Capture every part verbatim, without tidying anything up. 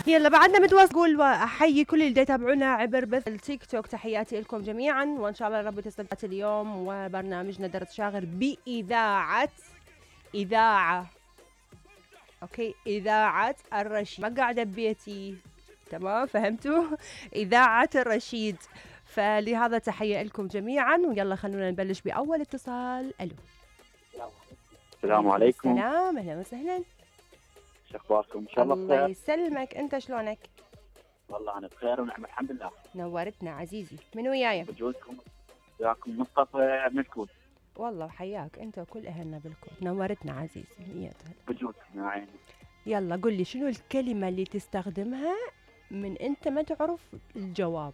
يلا بعدنا متواصل. قول واحيي كل اللي يتابعونا عبر بث التيك توك. تحياتي لكم جميعا، وان شاء الله رب تستمتعوا اليوم وبرنامجنا درس شاغر باذاعه اذاعه اوكي اذاعه الرشيد. ما قاعده ببيتي، تمام؟ فهمتوا؟ اذاعه الرشيد. فلهذا تحيه لكم جميعا، ويلا خلونا نبلش باول اتصال. الو، السلام عليكم. السلام، اهلا وسهلا. شو اخباركم؟ ان شاء الله بخير. الله يسلمك، انت شلونك؟ والله انا بخير ونعم الحمد لله. نورتنا عزيزي. من وياي؟ وجودكم وياكم مصطفى من الكويت. والله وحياك انت وكل اهلنا بالكويت. نورتنا عزيزي. مية وجودكم يا عيني. يلا قل لي شنو الكلمة اللي تستخدمها من انت ما تعرف الجواب؟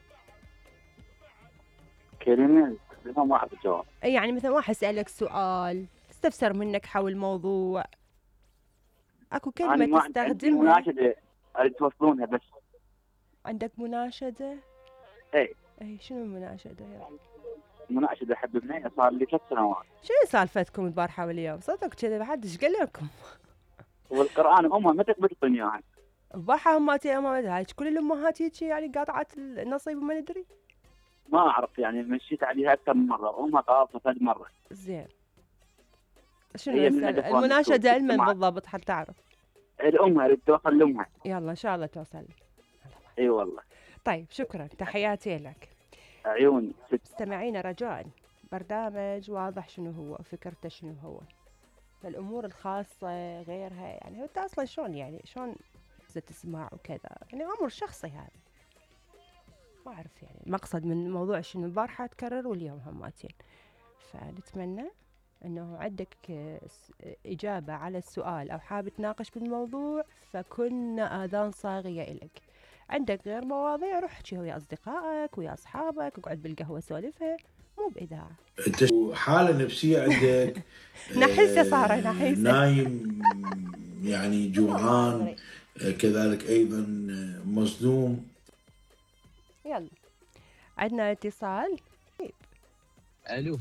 كلمة تستخدمها ما اعرف الجواب. اي يعني مثلا واحد سألك سؤال استفسر منك حول موضوع، اكو كلمة تستخدمها. مناشدة اريد توصلونها بس. عندك مناشدة؟ اي اي شنو المناشدة يعني؟ مناشدة حببني صار لي ثلاث سنوات. شنو سالفتكم البارحة واليوم؟ صدق كذا محدش قال لكم؟ والقرآن امها ما تقبل تعطيني اياها. البارحة اماتي امات هاي كل الامهات هيك يعني قاطعت النصيب وما ندري؟ ما اعرف يعني مشيت عليها اكثر من مرة وامها قاطعة ثلاث مرة. زين شنو هي من المناشدة لمن بالضبط حتى تعرف؟ الام اريد توصل لامها. يلا ان شاء الله توصل. اي والله. طيب شكرا، تحياتي لك. عيوني. مستمعينا رجاء، برنامج واضح شنو هو، فكرته شنو هو، الامور الخاصة غيرها يعني. انت اصلا شلون يعني شلون تسمع وكذا يعني امر شخصي هذا. ما اعرف يعني المقصد من الموضوع شنو. البارحة تكرر واليوم هماتين. فنتمنى انه عندك اجابة على السؤال او حابب تناقش بالموضوع فكنا اذان صاغية الك. عندك غير مواضيع روح احكي ويا اصدقائك ويا اصحابك، اقعد بالقهوة سولفها، مو باذاعة. انت حالة نفسية عندك؟ نحسه صار نحسه نايم يعني جوعان، كذلك ايضا مصدوم. يلا عندنا اتصال. الو.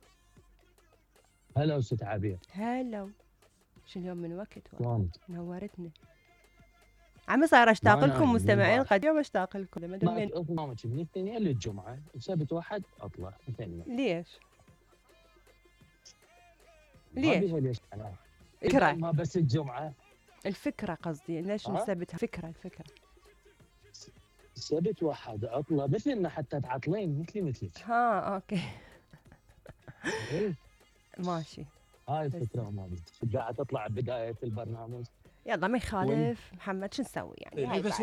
هلا استاذ عبير. هلا. شنو اليوم من وقت والله نورتنا. عمي صار اشتاق لكم مستمعين قد يوم اشتاق لكم. ما برنامج من الاثنين للجمعه، سبت واحد اطلع ثاني. ليش؟ ليش؟ ليش انا فكرة ما بس الجمعه. الفكرة قصدي ليش نثبتها؟ فكرة الفكرة سبت واحد اطلع مثلنا حتى تعطلين مثلي مثلك. ها اوكي. ماشي. هاي الفكرة مالي قاعد تطلع بداية البرنامج. يلا ما يخالف محمد شو نسوي يعني.